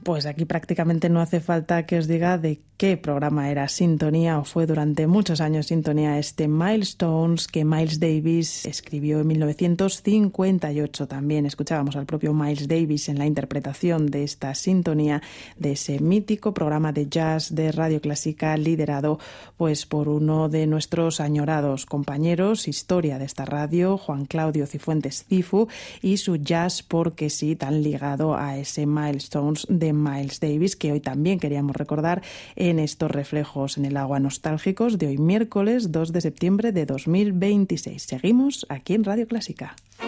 Pues aquí prácticamente no hace falta que os diga de qué programa era sintonía o fue durante muchos años sintonía este Milestones que Miles Davis escribió en 1958. También escuchábamos al propio Miles Davis en la interpretación de esta sintonía de ese mítico programa de jazz de Radio Clásica liderado pues por uno de nuestros añorados compañeros, historia de esta radio, Juan Claudio Cifuentes Cifu, y su jazz porque sí tan ligado a ese Milestones de Miles Davis que hoy también queríamos recordar en estos reflejos en el agua nostálgicos de hoy miércoles 2 de septiembre de 2026. Seguimos aquí en Radio Clásica.